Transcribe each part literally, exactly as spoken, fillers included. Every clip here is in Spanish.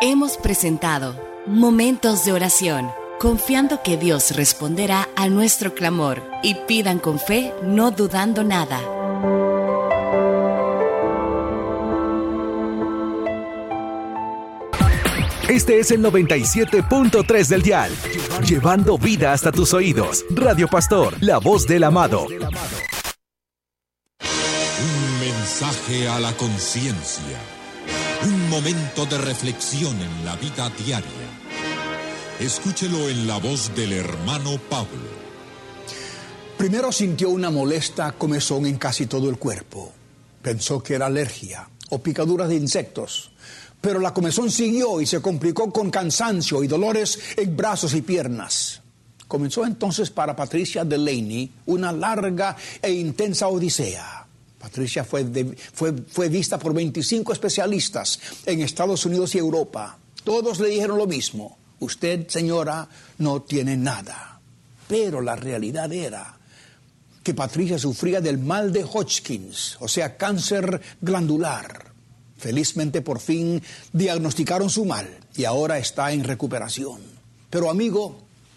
Hemos presentado Momentos de Oración, confiando que Dios responderá a nuestro clamor, y pidan con fe, no dudando nada. Este es el noventa y siete punto tres del dial, llevando vida hasta tus oídos. Radio Pastor, la voz del amado. Un mensaje a la conciencia. Un momento de reflexión en la vida diaria. Escúchelo en la voz del hermano Pablo. Primero sintió una molesta comezón en casi todo el cuerpo. Pensó que era alergia o picaduras de insectos. Pero la comezón siguió y se complicó con cansancio y dolores en brazos y piernas. Comenzó entonces para Patricia Delaney una larga e intensa odisea. Patricia fue, de, fue, fue vista por veinticinco especialistas en Estados Unidos y Europa. Todos le dijeron lo mismo: usted, señora, no tiene nada. Pero la realidad era que Patricia sufría del mal de Hodgkins, o sea, cáncer glandular. Felizmente por fin diagnosticaron su mal y ahora está en recuperación. Pero amigo,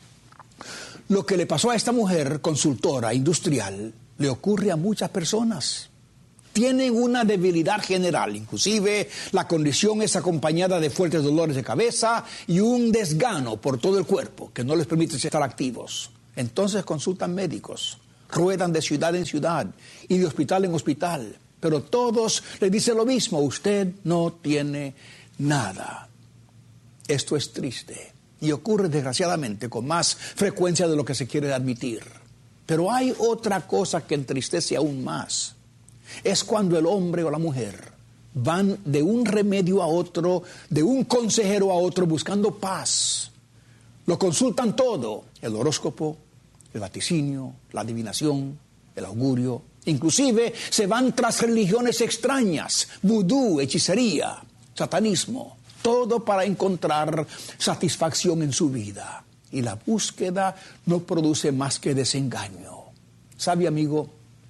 lo que le pasó a esta mujer consultora industrial le ocurre a muchas personas. Tienen una debilidad general, inclusive la condición es acompañada de fuertes dolores de cabeza y un desgano por todo el cuerpo que no les permite estar activos. Entonces consultan médicos, ruedan de ciudad en ciudad y de hospital en hospital. Pero todos le dicen lo mismo: usted no tiene nada. Esto es triste y ocurre desgraciadamente con más frecuencia de lo que se quiere admitir. Pero hay otra cosa que entristece aún más. Es cuando el hombre o la mujer van de un remedio a otro, de un consejero a otro buscando paz. Lo consultan todo: el horóscopo, el vaticinio, la adivinación, el augurio. Inclusive se van tras religiones extrañas, vudú, hechicería, satanismo, todo para encontrar satisfacción en su vida. Y la búsqueda no produce más que desengaño. ¿Sabe, amigo,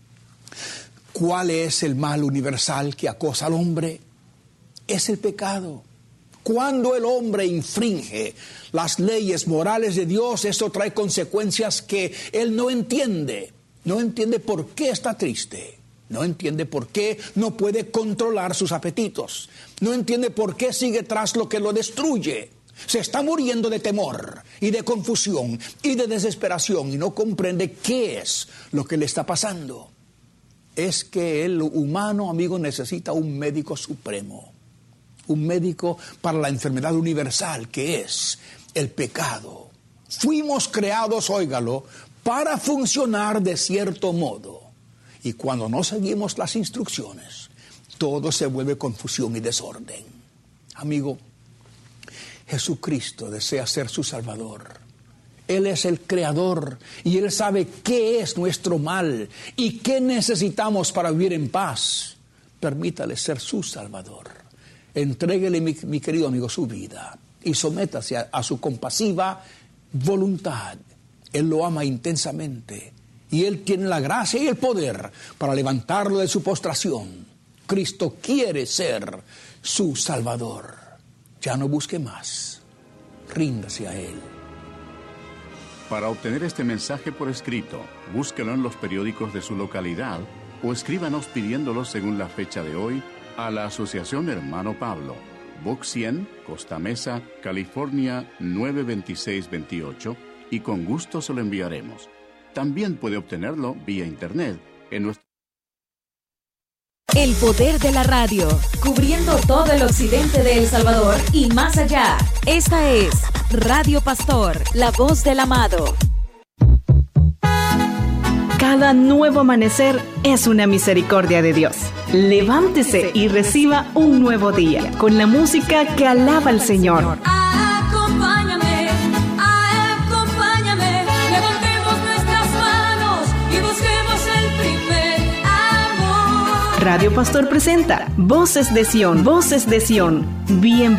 cuál es el mal universal que acosa al hombre? Es el pecado. Cuando el hombre infringe las leyes morales de Dios, eso trae consecuencias que él no entiende. No entiende por qué está triste. No entiende por qué no puede controlar sus apetitos. No entiende por qué sigue tras lo que lo destruye. Se está muriendo de temor y de confusión y de desesperación y no comprende qué es lo que le está pasando. Es que el humano, amigo, necesita un médico supremo. Un médico para la enfermedad universal que es el pecado. Fuimos creados, óigalo, para funcionar de cierto modo. Y cuando no seguimos las instrucciones, todo se vuelve confusión y desorden. Amigo, Jesucristo desea ser su Salvador. Él es el Creador y Él sabe qué es nuestro mal y qué necesitamos para vivir en paz. Permítale ser su Salvador. Entréguele, mi, mi querido amigo, su vida y sométase a, a su compasiva voluntad. Él lo ama intensamente y Él tiene la gracia y el poder para levantarlo de su postración. Cristo quiere ser su Salvador. Ya no busque más. Ríndase a Él. Para obtener este mensaje por escrito, búsquelo en los periódicos de su localidad o escríbanos pidiéndolo según la fecha de hoy a la Asociación Hermano Pablo, Box cien, Costa Mesa, California nueve veintiséis veintiocho, y con gusto se lo enviaremos. También puede obtenerlo vía internet en nuestro... El poder de la radio, cubriendo todo el occidente de El Salvador y más allá. Esta es Radio Pastor, la voz del amado. Cada nuevo amanecer es una misericordia de Dios. Levántese y reciba un nuevo día con la música que alaba al Señor. Acompáñame, acompáñame, levantemos nuestras manos y busquemos el primer amor. Radio Pastor presenta Voces de Sion, Voces de Sion. Bien